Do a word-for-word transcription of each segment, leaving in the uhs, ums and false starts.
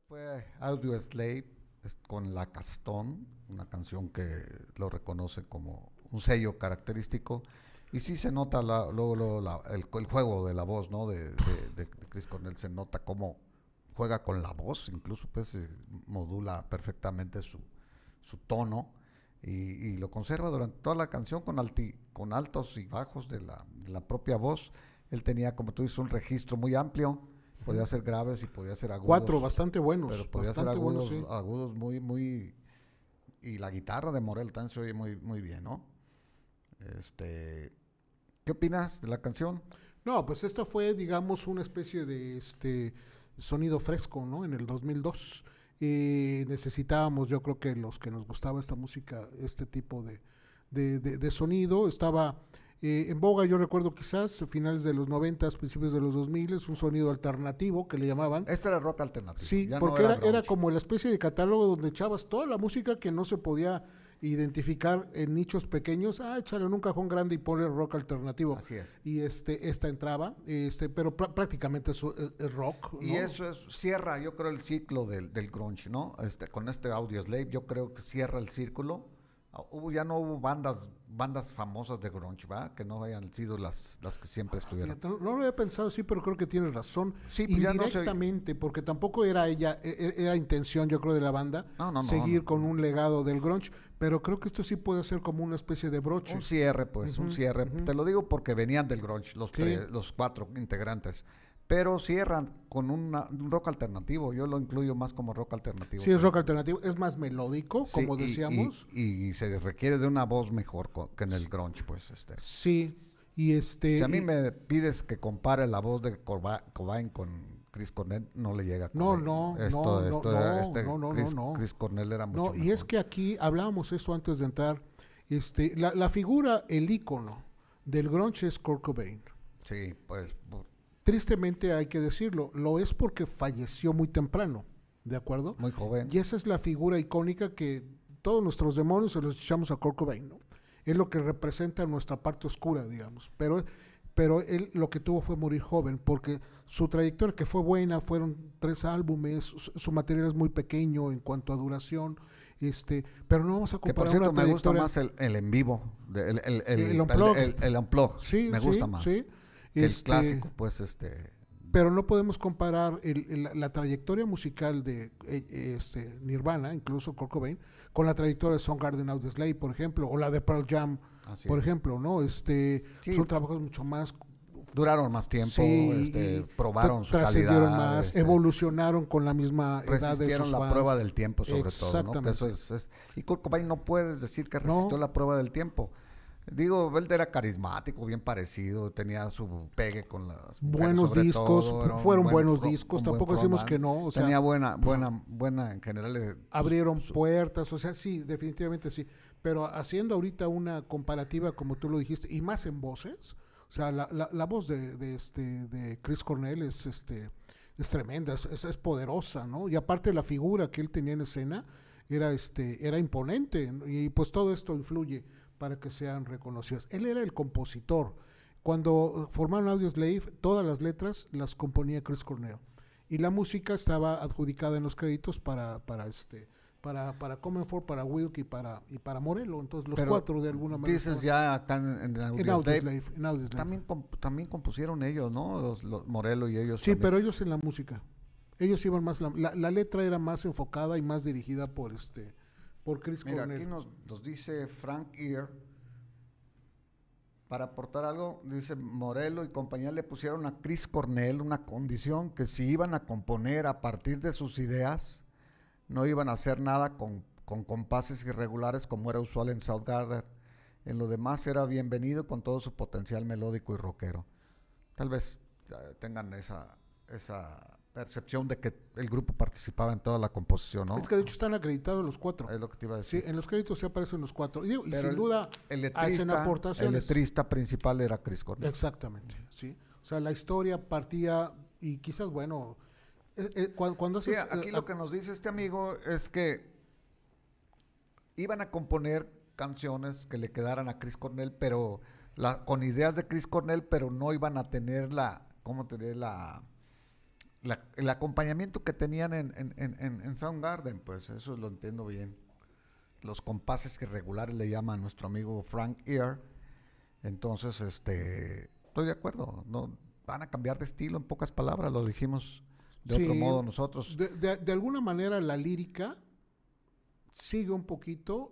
fue Audioslave es- con La Castón, una canción que lo reconoce como un sello característico. Y sí se nota la- luego, luego la- el, el juego de la voz, ¿no? De, de, de- de Chris Cornell se nota cómo juega con la voz, incluso pues eh, modula perfectamente su, su tono y, y lo conserva durante toda la canción con, alti, con altos y bajos de la, de la propia voz. Él tenía, como tú dices, un registro muy amplio, podía hacer graves y podía hacer Cuatro, agudos, bastante buenos, pero podía hacer bastante buenos, agudos, sí. agudos muy, muy, y la guitarra de Morel también se oye muy, muy bien, ¿no? Este, ¿qué opinas de la canción? No, pues esta fue, digamos, una especie de este sonido fresco, ¿no? En el dos mil dos. Y necesitábamos, yo creo que los que nos gustaba esta música, este tipo de, de, de- de sonido, estaba eh, en boga, yo recuerdo quizás, a finales de los noventas, principios de los dos mil, es un sonido alternativo que le llamaban. Este era rock alternativo, Sí, ya no porque era era, era grunge. como la especie de catálogo donde echabas toda la música que no se podía identificar en nichos pequeños. Ah, échale en un cajón grande y ponle rock alternativo. Así es. Y este, esta entraba, este, pero pr- prácticamente es, es- es rock, Y ¿no? eso es, cierra, yo creo, el ciclo del, del grunge, ¿no? Este, con este Audioslave, yo creo que cierra el círculo. Ah, Hubo, ya no hubo bandas, bandas famosas de grunge, ¿va? Que no hayan sido las, las que siempre estuvieron. Fíjate, no, no lo había pensado así, pero creo que tienes razón. Sí, pues ya no se- Indirectamente, porque tampoco era ella, e- e- era intención, yo creo, de la banda No, no, no, seguir no. con un legado del grunge, pero creo que esto sí puede ser como una especie de broche. Un cierre, pues, un Ujú, cierre. ujú. Te lo digo porque venían del grunge, los, Sí. tres, los cuatro integrantes. Pero cierran con una- un rock alternativo. Yo lo incluyo más como rock alternativo. Sí, es pero- rock alternativo, es más melódico, Sí, como y- y- decíamos. Y, y se requiere de una voz mejor co- que en el grunge, pues. Este. Sí, y este... Si a mí y- me pides que compare la voz de Corba- Cobain con Chris Cornell, no le llega a No, Cobain. no, esto, no, esto, no, no, este no, no, no, Chris, no. Chris Cornell era mucho No, mejor. y es que aquí hablábamos esto antes de entrar, este, la, la figura, el ícono del grunge es Kurt Cobain. Sí, pues, bu- Tristemente hay que decirlo, lo es porque falleció muy temprano, ¿de acuerdo? muy joven. Y esa es la figura icónica que todos nuestros demonios se los echamos a Kurt Cobain, ¿no? Es lo que representa nuestra parte oscura, digamos. Pero, pero él lo que tuvo fue morir joven, porque su trayectoria, que fue buena, fueron tres álbumes, su, su material es muy pequeño en cuanto a duración, este, pero no vamos a Que por comparar cierto una me gusta trayectoria. más el, el en vivo, de- el, el, el, El unplugged. el- el unplugged, Sí, me sí, gusta más sí. que Este, el clásico, pues este. Pero no podemos comparar el- el- la, la trayectoria musical de eh, este, Nirvana, incluso Kurt Cobain, con la trayectoria de Soundgarden, Audioslave, por ejemplo, o la de Pearl Jam, Así por es. ejemplo, ¿no? Este, Sí. son trabajos mucho más, Duraron más tiempo, sí, este, y probaron tra- su trascendieron calidad, más, este, evolucionaron con la misma edad de resistieron sus la fans. prueba del tiempo sobre todo, ¿no? Que Exactamente. eso es, es- y Kurt Cobain no puedes decir que No. resistió la prueba del tiempo. Digo, él era carismático, bien parecido, tenía su pegue con las mujeres, Buenos sobre discos, todo, era un fueron buen buenos fro- discos, un buen tampoco decimos frontman. que no, o sea, tenía buena, buena, buena en general. eh, abrieron puertas, o sea, sí, definitivamente sí. Pero haciendo ahorita una comparativa, como tú lo dijiste, y más en voces, o sea, la, la, la voz de, de, este, de Chris Cornell es, este, es tremenda, es, es, es poderosa, ¿no? Y aparte la figura que él tenía en escena era, este, era imponente, ¿no? Y pues todo esto influye para que sean reconocidas. Él era el compositor. Cuando formaron Audioslave, todas las letras las componía Chris Cornell. Y la música estaba adjudicada en los créditos para, para este para, para Comenfort, para Wilk y para, y para Morello. Entonces los Pero cuatro de alguna manera. Dices ya acá en, en en Audioslave, Audioslave, en Audioslave. también, comp- también compusieron ellos, ¿no? Los, los Morello y ellos. Sí, también. pero ellos en la música. Ellos iban más, la, la, la letra era más enfocada y más dirigida por este por Chris Mira, Cornell. aquí nos, nos dice Frank Ear, para aportar algo, dice Morello y compañía le pusieron a Chris Cornell una condición que si iban a componer a partir de sus ideas, no iban a hacer nada con, con compases irregulares como era usual en Soundgarden. En lo demás era bienvenido con todo su potencial melódico y rockero. Tal vez eh, tengan esa, esa percepción de que el grupo participaba en toda la composición, ¿no? Es que de hecho están acreditados los cuatro. Es lo que te iba a Sí, decir. en los créditos sí aparecen los cuatro. Y, digo, y Pero sin el- duda el hacen letrista, el aportaciones. letrista principal era Chris Cornell. Exactamente, sí. O sea, la historia partía y quizás, bueno, eh, eh, cuando, cuando Sí, haces... aquí eh, lo que nos dice este amigo es que iban a componer canciones que le quedaran a Chris Cornell, pero la, con ideas de Chris Cornell, pero no iban a tener la, ¿cómo te diré? La, la, el acompañamiento que tenían en, en, en, en, en Soundgarden, pues eso lo entiendo bien. Los compases que regulares le llama a nuestro amigo Frank Ear. Entonces, este, estoy de acuerdo. No van a cambiar de estilo, en pocas palabras, lo dijimos de Sí, otro modo nosotros. De, de, de alguna manera la lírica sigue un poquito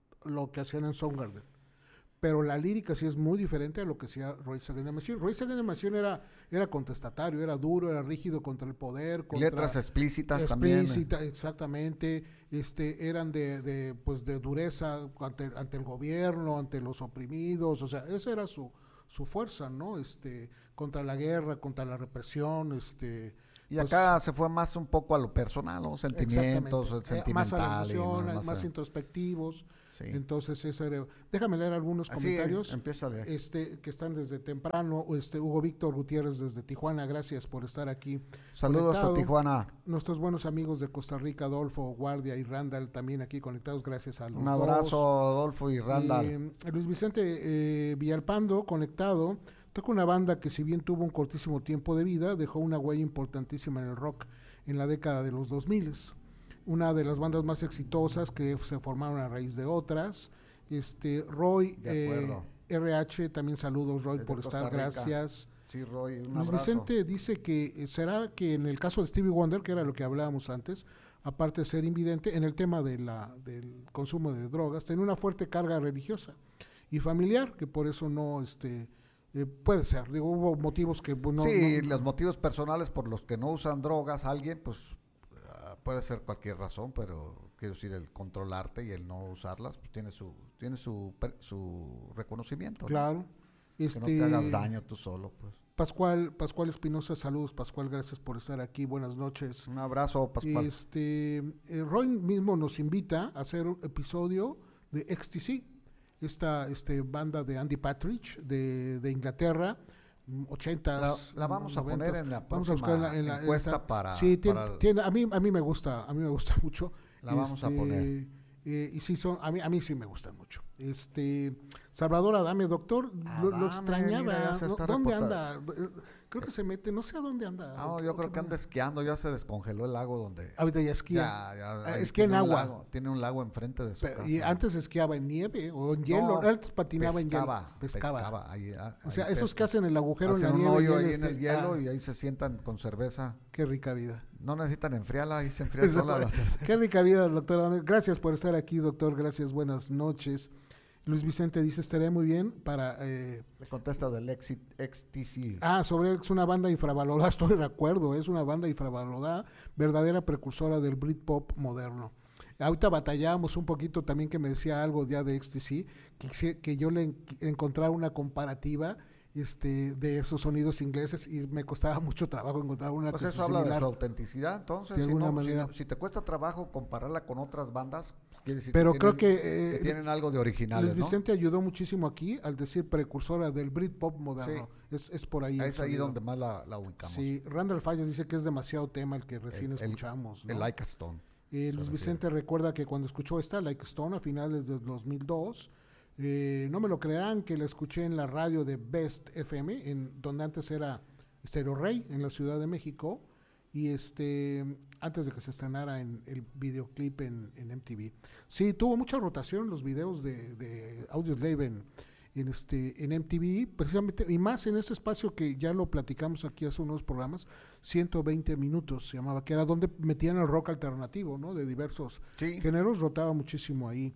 lo que hacían en Soundgarden. Pero la lírica sí es muy diferente a lo que hacía Rage Against the Machine. Rage Against the Machine era, era contestatario, era duro, era rígido contra el poder. Contra Letras explícitas explícita, también. Exactamente. Este, eran de, de, pues de dureza ante, ante el gobierno, ante los oprimidos. O sea, esa era su, su fuerza, ¿no? Este, contra la guerra, contra la represión, este... Y pues, acá se fue más un poco a lo personal, ¿no? Sentimientos, eh, sentimental. más a la emoción, y más, más, más a- introspectivos. sí. Entonces, esa era... Déjame leer algunos Así, comentarios. empieza de... Este, que están desde temprano. Este, Hugo Víctor Gutiérrez desde Tijuana, gracias por estar aquí. Saludos hasta conectado. Tijuana. Nuestros buenos amigos de Costa Rica, Adolfo, Guardia y Randall, también aquí conectados, gracias a los Un abrazo, dos. Adolfo y Randall. Eh, Luis Vicente eh, Villalpando, conectado, toca una banda que si bien tuvo un cortísimo tiempo de vida, dejó una huella importantísima en el rock en la década de los dos mil. Una de las bandas más exitosas que se formaron a raíz de otras. Este, Roy, De eh, acuerdo. R H, también saludos Roy Desde por Costa estar, Rica. gracias. Sí, Roy, un Luis abrazo. Vicente dice que eh, será que en el caso de Stevie Wonder, que era lo que hablábamos antes, aparte de ser invidente, en el tema de la, del consumo de drogas, tenía una fuerte carga religiosa y familiar, que por eso no, este, eh, puede ser, digo, hubo motivos que pues, no... sí, no- los motivos personales por los que no usan drogas, alguien, pues ah, puede ser cualquier razón, pero quiero decir, el controlarte y el no usarlas, pues tiene su, tiene su, per- su reconocimiento. ¿no? Claro. Que Este, no te hagas daño tú solo, pues. Pascual, Pascual Espinosa, saludos Pascual, gracias por estar aquí, buenas noches. Un abrazo, Pascual. Este, eh, Roy mismo nos invita a hacer un episodio de X T C, esta este, banda de Andy Partridge de, de Inglaterra, mm, ochentas. La, la vamos a noventas. poner en la Vamos a próxima buscar en la- en la- encuesta esta- para... Sí, tiene, para el- tiene- a, mí, a mí me gusta, a mí me gusta mucho. La vamos a poner. eh, y sí, son, a, mí, a mí sí me gustan mucho. Este, Salvador Adame, doctor, lo, lo Adame, extrañaba. mira, ya se ¿no? está ¿Dónde reporta- anda? Eh, Creo que se mete, no sé a dónde anda. No, ¿O qué- yo o creo qué que anda pasa? esqueando, ya se descongeló el lago donde... Ahorita ya esquía. Ya, ya, Ah, ahí esquía en tiene un agua. lago, tiene un lago enfrente de su Pero- casa. y antes esquiaba en nieve o en hielo. No, Antes patinaba pescaba, en hielo. Pescaba. pescaba, ahí, ah, O sea, ahí esos pesca. que hacen el agujero Hacen en la un nieve. hoyo y ahí en este- el hielo ah, y ahí se sientan con cerveza. Qué rica vida. No necesitan enfriarla, ahí se enfría sola la cerveza. Qué rica vida, doctor Adame. Gracias por estar aquí, doctor. Gracias, buenas noches. Luis Vicente dice, estaría muy bien para... eh, Le contesta del Exit X T C. Ah, sobre es una banda infravalorada, estoy de acuerdo, es una banda infravalorada, verdadera precursora del Britpop moderno. Ahorita batallamos un poquito también que me decía algo ya de X T C, que, quisi- que yo le en- encontrara una comparativa este, de esos sonidos ingleses y me costaba mucho trabajo encontrar una Pues que eso sea habla de similar. su autenticidad, entonces. De si, alguna no- si manera. no- si te cuesta trabajo compararla con otras bandas, pues quiere decir Pero que creo tienen, que, eh, que tienen algo de originales, Luis ¿no? Vicente ayudó muchísimo aquí al decir precursora del Britpop moderno. Es, es por ahí. el Es ahí sonido. donde más la, la ubicamos. Sí, Randall Fallas dice que es demasiado tema el que recién El- el- escuchamos. ¿no? El Like a Stone. Eh, Luis refiere. Vicente recuerda que cuando escuchó esta, Like Stone, a finales del dos mil dos, eh, no me lo creerán que la escuché en la radio de Best F M, en, donde antes era Stereo Rey, en la Ciudad de México, y este antes de que se estrenara en el videoclip en, en M T V. Sí, tuvo mucha rotación los videos de, de Audioslave en, en, este, en M T V, precisamente, y más en este espacio que ya lo platicamos aquí hace unos programas, ciento veinte minutos se llamaba, que era donde metían el rock alternativo, ¿no? De diversos Sí. géneros, rotaba muchísimo ahí.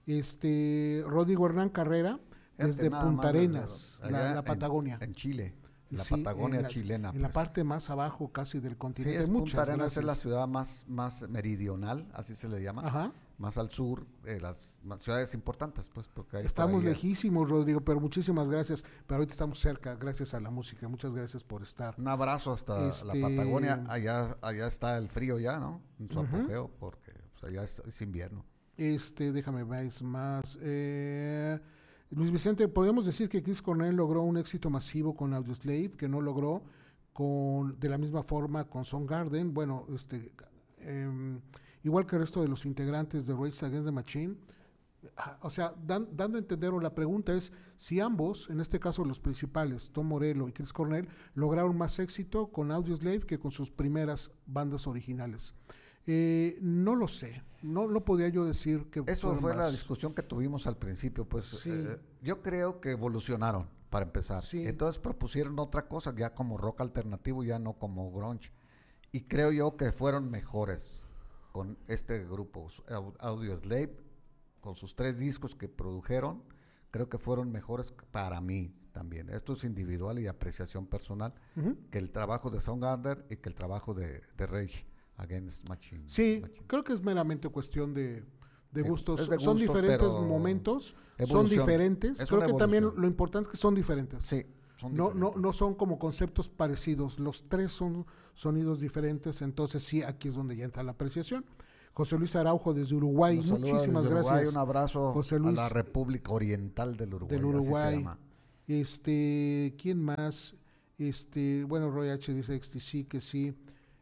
Este, Rodrigo Hernán Carrera, Fíjate, desde nada Punta más desde Arenas, allá la, la en- Patagonia. En, Chile, en la Sí, Patagonia en la- chilena. En la pues. parte más abajo casi del Sí, continente. es Muchas Punta Arenas es la gracias. ciudad más, más meridional, así se le llama, Ajá. más al sur, de las más ciudades importantes, pues, porque ahí Estamos por ahí, lejísimos, Rodrigo, pero muchísimas gracias. Pero ahorita estamos cerca, gracias a la música. Muchas gracias por estar. Un abrazo hasta Este- la Patagonia, allá, allá está el frío ya, ¿no? En su Ujú. apogeo, porque pues, allá es, es invierno. Este, déjame ver más. Eh, Luis Vicente, podemos decir que Chris Cornell logró un éxito masivo con Audioslave, que no logró con de la misma forma con Soundgarden. Bueno, este, em, igual que el resto de los integrantes de Rage Against the Machine, Ah, o sea, dan- dando a entender, o la pregunta es si ambos, en este caso los principales, Tom Morello y Chris Cornell, lograron más éxito con Audioslave que con sus primeras bandas originales. Eh, no lo sé, no, no podía yo decir que Eso fueron fue la más. discusión que tuvimos al principio, pues Sí. eh, yo creo que evolucionaron para empezar. Sí. Entonces propusieron otra cosa, ya como rock alternativo, ya no como grunge. Y creo yo que fueron mejores con este grupo, Au- Audioslave, con sus tres discos que produjeron, creo que fueron mejores para mí también. Esto es individual y apreciación personal, Ujú. que el trabajo de Soundgarden y que el trabajo de, de Rage Against Machine. Sí, Machine. creo que es meramente cuestión de, de De- gustos. es de Son gustos, diferentes pero momentos, son evolución. diferentes. Es Creo una que también evolución. lo importante es que son diferentes. Sí, son No, no, diferentes. no son como conceptos parecidos, los tres son sonidos diferentes, entonces sí, aquí es donde ya entra la apreciación. José Luis Araujo desde Uruguay, Nos saluda muchísimas desde Uruguay, gracias. un abrazo José a Luis, la República Oriental del Uruguay. del así se Uruguay. llama. Este, ¿quién más? Este, bueno, Roy H dice que sí, que sí.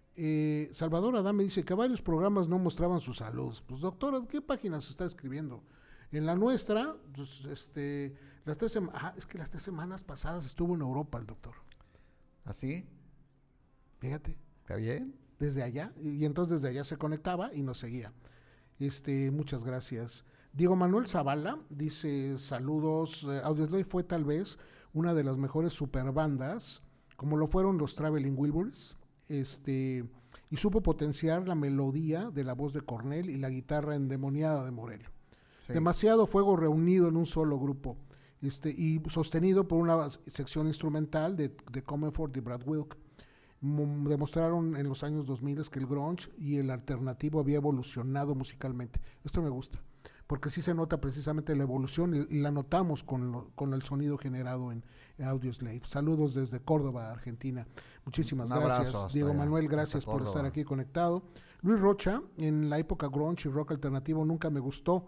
Eh, Salvador Adame dice que varios programas no mostraban sus saludos. Pues doctora, ¿qué páginas está escribiendo? En la nuestra, pues, este, las tres semanas, ah, es que las tres semanas pasadas estuvo en Europa el doctor. ¿Así? Fíjate. ¿Está bien? Desde allá, y, y entonces desde allá se conectaba y nos seguía. Este, muchas gracias. Diego Manuel Zavala dice, saludos, eh, Audioslave fue tal vez una de las mejores superbandas, como lo fueron los Traveling Wilburys, este, y supo potenciar la melodía de la voz de Cornell y la guitarra endemoniada de Morello. Sí. Demasiado fuego reunido en un solo grupo, este, y sostenido por una sección instrumental de, de Comerford y Brad Wilk. Mo- demostraron en los años dos mil que el grunge y el alternativo había evolucionado musicalmente. Esto me gusta, porque sí se nota precisamente la evolución y, y la notamos con, lo- con el sonido generado en, en Audioslave. Saludos desde Córdoba, Argentina. Muchísimas Un abrazo gracias. hasta Diego allá, Manuel, hasta gracias por Córdoba. estar aquí conectado. Luis Rocha, en la época grunge y rock alternativo nunca me gustó.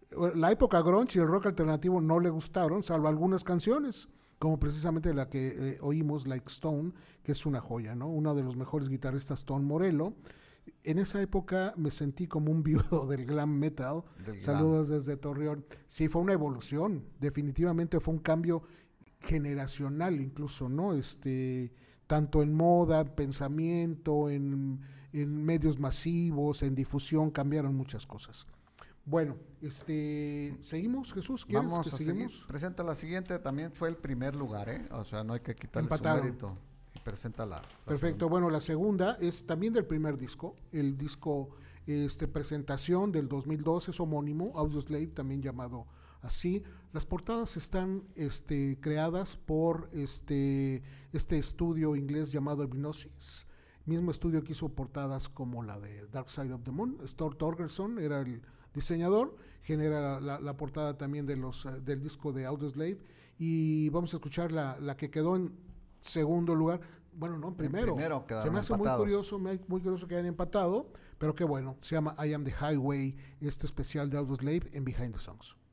La época grunge y el rock alternativo no le gustaron, salvo algunas canciones, como precisamente la que eh, oímos, Like Stone, que es una joya, ¿no? Uno de los mejores guitarristas, Tom Morello. En esa época me sentí como un viudo del glam metal. Del Saludos desde Torreón. Sí, fue una evolución, definitivamente fue un cambio generacional incluso, ¿no? Este, tanto en moda, en pensamiento, en, en medios masivos, en difusión, cambiaron muchas cosas. Bueno, este, ¿seguimos, Jesús? ¿Quieres Vamos que a seguir. seguimos? Presenta la siguiente, también fue el primer lugar, ¿eh? O sea, no hay que quitarle Empataron. su mérito. Y presenta la, la Perfecto, segunda. bueno, la segunda es también del primer disco, el disco este, presentación del dos mil doce, es homónimo, Audioslave, también llamado así. Las portadas están este, creadas por este, este estudio inglés llamado Hipgnosis, mismo estudio que hizo portadas como la de Dark Side of the Moon. Stuart Torgerson era el diseñador, genera la, la portada también de los, uh, del disco de Audioslave, y vamos a escuchar la, la que quedó en segundo lugar, bueno, no, primero. primero Se quedaron me hace muy empatados. curioso, me- muy curioso que hayan empatado, pero qué bueno, se llama I Am the Highway, este especial de Audioslave en Behind the Songs.